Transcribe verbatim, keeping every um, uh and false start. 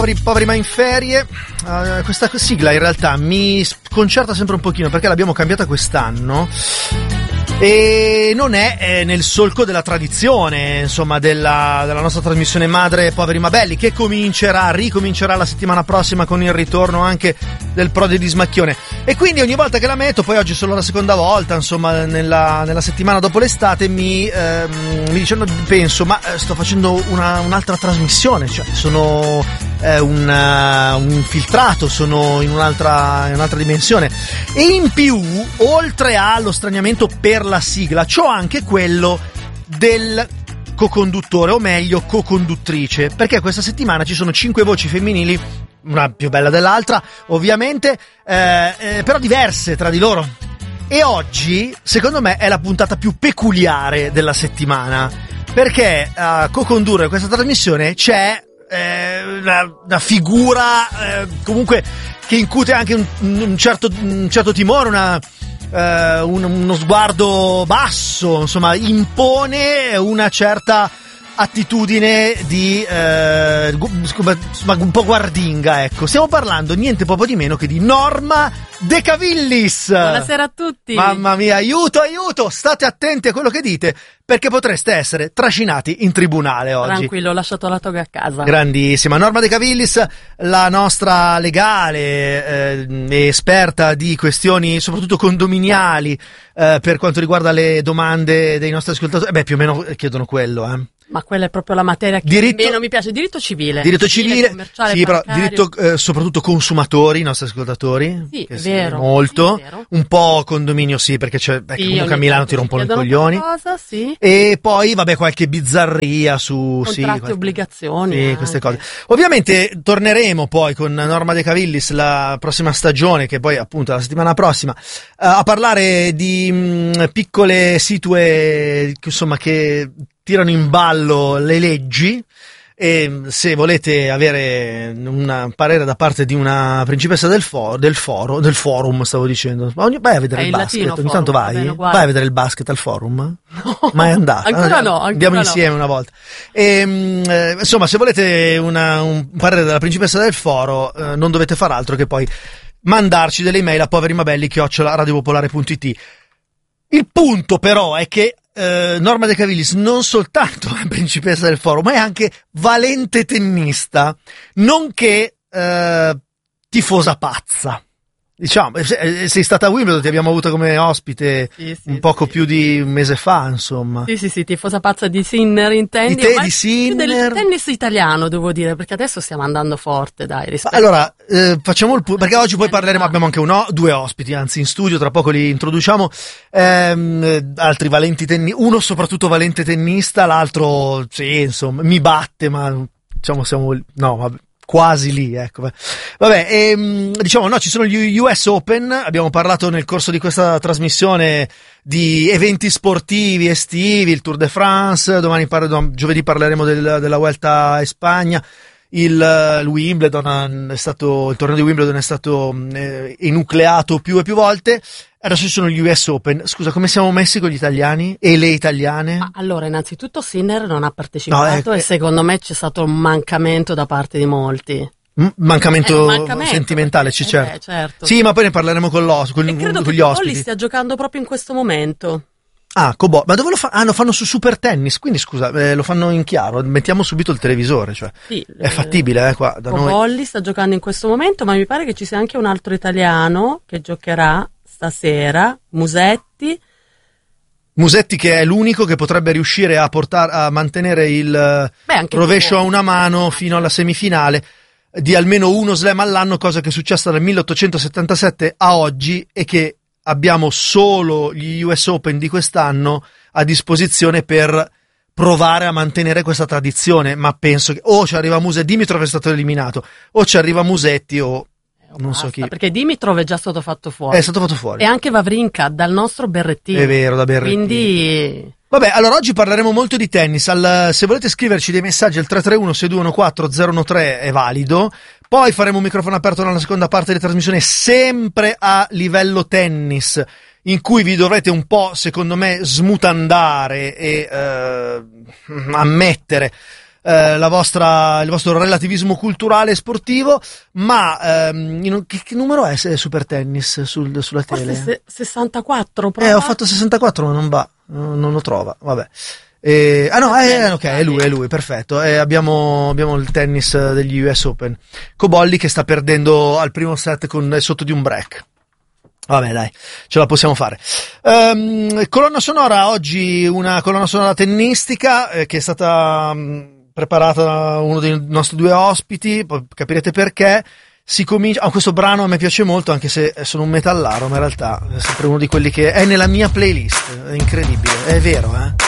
Poveri, poveri ma in ferie, uh, questa sigla in realtà mi sconcerta sempre un pochino perché l'abbiamo cambiata quest'anno e non è eh, nel solco della tradizione, insomma, della, della nostra trasmissione madre Poveri ma Belli, che comincerà, ricomincerà la settimana prossima con il ritorno anche del Prode di Smacchione. E quindi ogni volta che la metto, poi oggi è solo la seconda volta, insomma, nella, nella settimana dopo l'estate, mi, ehm, mi dicono, penso, ma eh, sto facendo una, un'altra trasmissione, cioè sono eh, un, uh, un infiltrato, sono in un'altra, in un'altra dimensione. E in più, oltre allo straniamento per la sigla, c'ho anche quello del co-conduttore, o meglio co-conduttrice, perché questa settimana ci sono cinque voci femminili, una più bella dell'altra ovviamente, eh, eh, però diverse tra di loro, e oggi secondo me è la puntata più peculiare della settimana, perché a co-condurre questa trasmissione c'è eh, una, una figura eh, comunque che incute anche un, un, certo, un certo timore, una Uh, un, uno sguardo basso, insomma, impone una certa attitudine di uh, un po' guardinga, ecco. Stiamo parlando niente poco di meno che di Norma De Cavillis. Buonasera a tutti. Mamma mia, aiuto, aiuto, state attenti a quello che dite, perché potreste essere trascinati in tribunale oggi. Tranquillo, ho lasciato la toga a casa. Grandissima. Norma De Cavillis, la nostra legale eh, esperta di questioni soprattutto condominiali eh, per quanto riguarda le domande dei nostri ascoltatori. Beh, più o meno chiedono quello, eh. Ma quella è proprio la materia che diritto, meno mi piace, diritto civile. Diritto civile, commerciale, sì, bancario. Però diritto eh, soprattutto consumatori, i nostri ascoltatori. Sì, che è vero. Molto. Sì, è vero. Un po' condominio sì, perché c'è, beh, Sì, comunque a Milano ti rompono i coglioni. Cosa, sì. E poi, vabbè, qualche bizzarria su... Contratti, sì, qualche, obbligazioni. Sì, anche. queste cose. Ovviamente torneremo poi con Norma De Cavillis la prossima stagione, che poi appunto la settimana prossima, a parlare di mh, piccole situe, insomma, che tirano in ballo le leggi. E se volete avere un parere da parte di una principessa del foro, del foro, del forum, stavo dicendo, vai a vedere È il in basket, latino, ogni tanto forum, vai, bene, vai a vedere il basket al forum? No, mai andato? ancora no, ancora andiamo no. insieme una volta. E, eh, insomma, se volete una, un parere della principessa del foro, eh, non dovete far altro che poi mandarci delle email a poverimabelli chiocciola radiopopolare punto it. Il punto però è che Uh, Norma De Cavillis non soltanto è principessa del foro, ma è anche valente tennista, nonché uh, tifosa pazza. Diciamo, sei stata a Wimbledon, ti abbiamo avuto come ospite sì, sì, un poco sì. più di un mese fa, insomma. Sì, sì, sì, tifosa pazza di Sinner, intendi? Di te, ma di Sinner. Del tennis italiano, devo dire, perché adesso stiamo andando forte, dai. Rispetto... Allora, eh, facciamo il pu- perché oggi poi parleremo, abbiamo anche uno, due ospiti, anzi in studio, tra poco li introduciamo, ehm, altri valenti tennisti, uno soprattutto valente tennista, l'altro, sì, insomma, mi batte, ma diciamo siamo, no, vabbè. Quasi lì, ecco. Vabbè, ehm, diciamo, no, ci sono gli U S Open, abbiamo parlato nel corso di questa trasmissione di eventi sportivi estivi, il Tour de France, domani par- giovedì parleremo del, della Vuelta a Spagna, il, il Wimbledon è stato, il torneo di Wimbledon è stato eh, enucleato più e più volte. Adesso ci sono gli U S Open. Scusa, come siamo messi con gli italiani e le italiane? Ma allora, innanzitutto Sinner non ha partecipato no, è, e secondo me c'è stato un mancamento da parte di molti. Mancamento, eh, mancamento sentimentale, perché, sì, certo. Eh, certo. Sì, ma poi ne parleremo con, l'os- con, e credo con che gli ospiti. Colli stia giocando proprio in questo momento. Ah, Cobo, ma dove lo fanno? Ah, lo fanno su Super Tennis, quindi scusa, eh, lo fanno in chiaro, mettiamo subito il televisore, cioè sì, è fattibile, eh, qua da noi. Colli sta giocando in questo momento, ma mi pare che ci sia anche un altro italiano che giocherà stasera, Musetti. Musetti che è l'unico che potrebbe riuscire a portare a mantenere il Beh, rovescio a una mano fino alla semifinale di almeno uno slam all'anno, cosa che è successa dal milleottocentosettantasette a oggi e che abbiamo solo gli U S Open di quest'anno a disposizione per provare a mantenere questa tradizione, ma penso che o ci arriva Musetti, Dimitrov è stato eliminato, o ci arriva Musetti o non Basta, so chi. Perché Dimitrov è già stato fatto fuori. È stato fatto fuori. E anche Wawrinka dal nostro Berrettini. È vero, da Berrettini. Quindi... Vabbè, allora oggi parleremo molto di tennis. Al, se volete scriverci dei messaggi al tre tre uno sei due uno quattro zero uno tre è valido. Poi faremo un microfono aperto nella seconda parte di trasmissione, sempre a livello tennis, in cui vi dovrete un po', secondo me, smutandare e eh, ammettere eh, la vostra, il vostro relativismo culturale e sportivo, ma ehm, in, che, che numero è Super Tennis sul, sulla tele? Forse sessantaquattro, prova. Eh, ho fatto sessantaquattro ma non va, non, non lo trova, vabbè. Eh, ah no, eh, ok, è lui, è lui, perfetto. Eh, abbiamo, abbiamo il tennis degli U S Open. Cobolli che sta perdendo al primo set con, sotto di un break. Vabbè, dai, ce la possiamo fare. Um, colonna sonora oggi, una colonna sonora tennistica eh, che è stata um, preparata da uno dei nostri due ospiti, poi capirete perché. Si comincia, oh, questo brano a me piace molto, anche se sono un metallaro, ma in realtà è sempre uno di quelli che è nella mia playlist. È incredibile, è vero, eh.